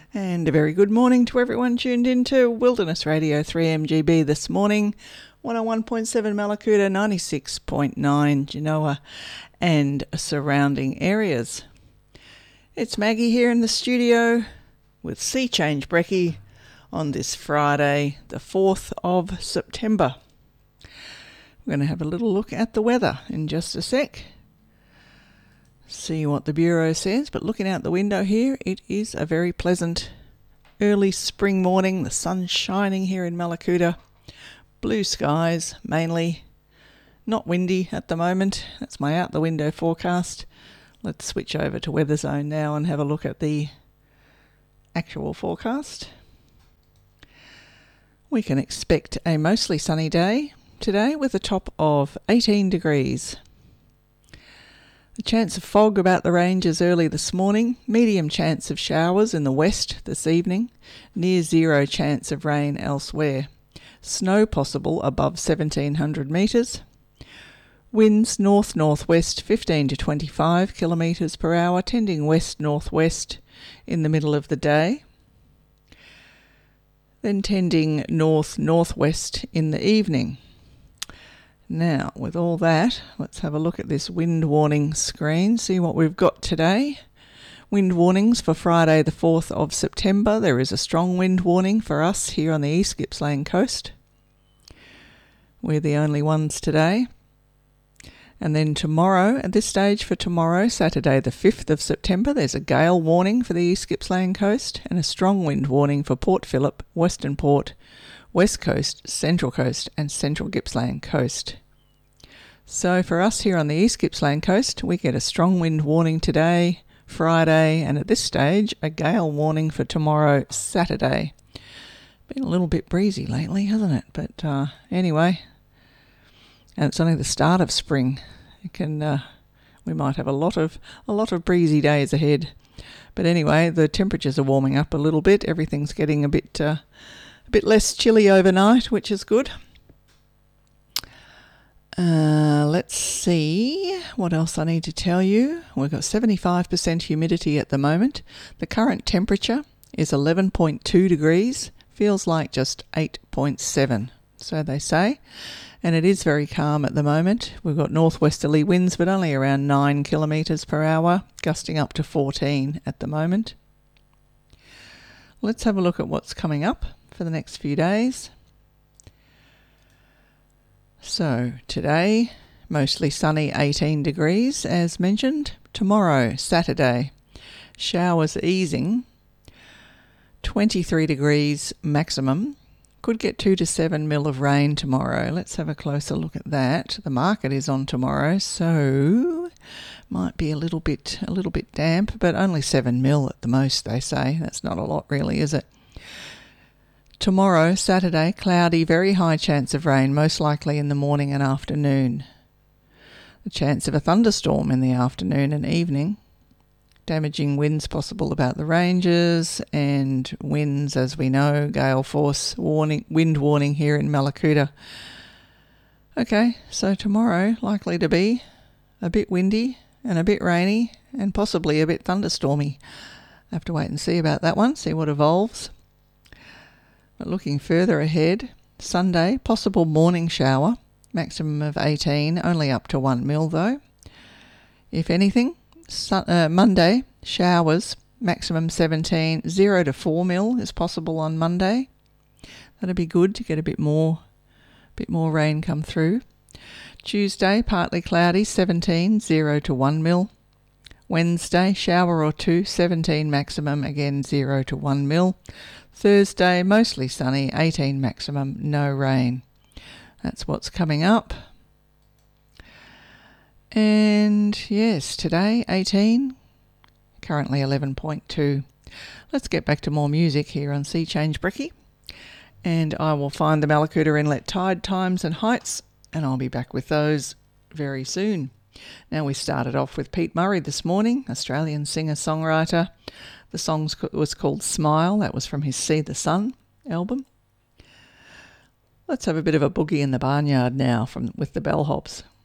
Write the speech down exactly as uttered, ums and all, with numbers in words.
And a very good morning to everyone tuned into Wilderness Radio three M G B this morning. one oh one point seven Mallacoota, ninety-six point nine Genoa and surrounding areas. It's Maggie here in the studio with Sea Change Brekkie on this Friday, the fourth of September. We're going to have a little look at the weather in just a sec. See what the Bureau says, but looking out the window here, it is a very pleasant early spring morning. The sun's shining here in Mallacoota. Blue skies mainly, not windy at the moment. That's my out the window forecast. Let's switch over to Weather Zone now and have a look at the actual forecast. We can expect a mostly sunny day today with a top of eighteen degrees. The chance of fog about the ranges early this morning, medium chance of showers in the west this evening, near zero chance of rain elsewhere. Snow possible above seventeen hundred metres. Winds north-northwest fifteen to twenty-five kilometres per hour, tending west-northwest in the middle of the day. Then tending north-northwest in the evening. Now, with all that, let's have a look at this wind warning screen, see what we've got today. Wind warnings for Friday the fourth of September. There is a strong wind warning for us here on the East Gippsland coast. We're the only ones today. And then tomorrow, at this stage for tomorrow, Saturday the fifth of September, there's a gale warning for the East Gippsland coast and a strong wind warning for Port Phillip, Western Port, West Coast, Central Coast and Central Gippsland coast. So for us here on the East Gippsland coast, we get a strong wind warning today, Friday, and at this stage, a gale warning for tomorrow, Saturday. Been a little bit breezy lately, hasn't it? But uh, anyway, and it's only the start of spring. It can, uh, we might have a lot of a lot of breezy days ahead. But anyway, the temperatures are warming up a little bit. Everything's getting a bit uh, a bit less chilly overnight, which is good. Uh, let's see what else I need to tell you. We've got seventy-five percent humidity at the moment. The current temperature is eleven point two degrees. Feels like just eight point seven, so they say. And it is very calm at the moment. We've got northwesterly winds, but only around nine kilometres per hour, gusting up to fourteen at the moment. Let's have a look at what's coming up for the next few days. So today, mostly sunny, eighteen degrees as mentioned. Tomorrow, Saturday, showers easing, twenty-three degrees maximum. Could get two to seven mil of rain tomorrow. Let's have a closer look at that. The market is on tomorrow, so might be a little bit a little bit damp, but only seven mil at the most, they say. That's not a lot really, is it? Tomorrow, Saturday, cloudy, very high chance of rain, most likely in the morning and afternoon. The chance of a thunderstorm in the afternoon and evening. Damaging winds possible about the ranges, and winds, as we know, gale force warning, wind warning here in Mallacoota. Okay, so tomorrow likely to be a bit windy and a bit rainy and possibly a bit thunderstormy. I have to wait and see about that one, see what evolves. But looking further ahead, Sunday, possible morning shower, maximum of eighteen, only up to one mil though. If anything, sun, uh, Monday, showers, maximum seventeen, zero to four mil is possible on Monday. That'd be good to get a bit more, bit more rain come through. Tuesday, partly cloudy, seventeen, zero to one mil. Wednesday, shower or two, seventeen maximum, again zero to one mil. Thursday, mostly sunny, eighteen maximum, no rain. That's what's coming up. And yes, today, eighteen, currently eleven point two. Let's get back to more music here on Sea Change Brekkie. And I will find the Mallacoota Inlet tide times and heights, and I'll be back with those very soon. Now, we started off with Pete Murray this morning, Australian singer-songwriter. The song was called Smile. That was from his See the Sun album. Let's have a bit of a boogie in the barnyard now from with the Bellhops.